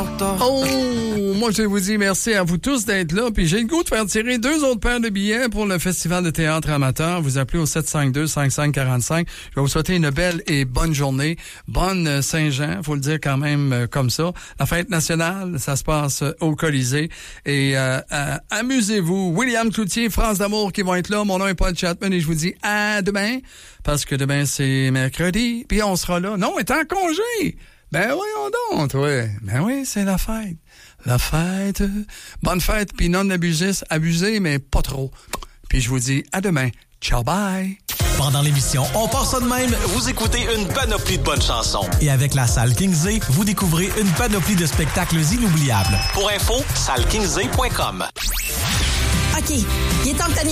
docteur. Oh, moi, je vous dis merci à vous tous d'être là. Puis j'ai le goût de faire tirer 2 autres paires de billets pour le Festival de théâtre amateur. Vous appelez au 752-5545. Je vais vous souhaiter une belle et bonne journée. Bonne Saint-Jean, faut le dire quand même comme ça. La fête nationale, ça se passe au Colisée. Et amusez-vous. William Cloutier, France d'amour qui vont être là. Mon nom est Paul Chapman et je vous dis à demain. Parce que demain, c'est mercredi. Puis on sera là. Non, on est en congé. Ben voyons donc, ouais. Ben oui, c'est la fête. La fête. Bonne fête, puis non abusez, mais pas trop. Puis je vous dis à demain. Ciao, bye. Pendant l'émission On part ça de même, Vous écoutez une panoplie de bonnes chansons. et avec la salle Kingsley, vous découvrez une panoplie de spectacles inoubliables. Pour info, sallekingsay.com. OK, il est temps de